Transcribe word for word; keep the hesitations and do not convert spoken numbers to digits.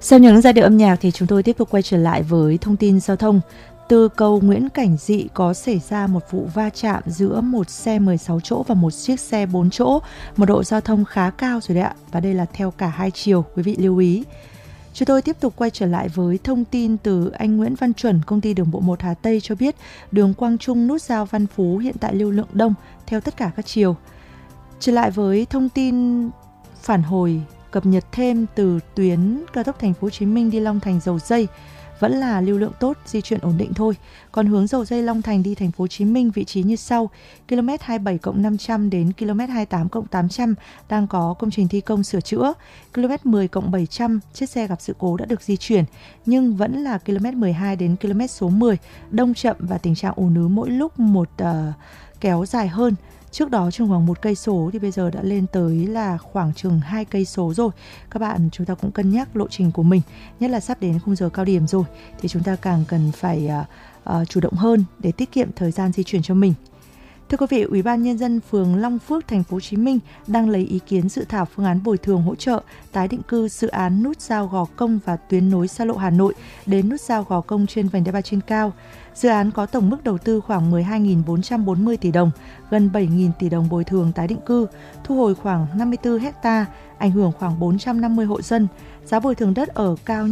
Sau những giai điệu âm nhạc thì chúng tôi tiếp tục quay trở lại với thông tin giao thông. Từ cầu Nguyễn Cảnh Dị có xảy ra một vụ va chạm giữa một xe mười sáu chỗ và một chiếc xe bốn chỗ. Mật độ giao thông khá cao rồi đấy ạ. Và đây là theo cả hai chiều, quý vị lưu ý. Chúng tôi tiếp tục quay trở lại với thông tin từ anh Nguyễn Văn Chuẩn, công ty đường bộ một Hà Tây cho biết đường Quang Trung nút giao Văn Phú hiện tại lưu lượng đông theo tất cả các chiều. Trở lại với thông tin phản hồi cập nhật thêm từ tuyến cao tốc Thành phố Hồ Chí Minh đi Long Thành Dầu Giây vẫn là lưu lượng tốt, di chuyển ổn định thôi. Còn hướng Dầu Giây Long Thành đi Thành phố Hồ Chí Minh vị trí như sau: ki lô mét hai mươi bảy cộng năm trăm đến ki lô mét hai mươi tám cộng tám trăm đang có công trình thi công sửa chữa. ki lô mét mười cộng bảy trăm chiếc xe gặp sự cố đã được di chuyển, nhưng vẫn là ki lô mét mười hai đến ki lô mét số mười đông chậm và tình trạng ùn ứ mỗi lúc một uh, kéo dài hơn. Trước đó chừng khoảng một cây số thì bây giờ đã lên tới là khoảng chừng hai cây số rồi. Các bạn chúng ta cũng cân nhắc lộ trình của mình, nhất là sắp đến khung giờ cao điểm rồi thì chúng ta càng cần phải uh, uh, chủ động hơn để tiết kiệm thời gian di chuyển cho mình. Thưa quý vị, Ủy ban nhân dân phường Long Phước, Thành phố Hồ Chí Minh đang lấy ý kiến dự thảo phương án bồi thường hỗ trợ tái định cư dự án nút giao Gò Công và tuyến nối xa lộ Hà Nội đến nút giao Gò Công trên vành đai ba trên cao. Dự án có tổng mức đầu tư khoảng mười hai nghìn bốn trăm bốn mươi tỷ đồng, gần bảy nghìn tỷ đồng bồi thường tái định cư, thu hồi khoảng năm mươi tư héc ta, ảnh hưởng khoảng bốn trăm năm mươi hộ dân. Giá bồi thường đất ở cao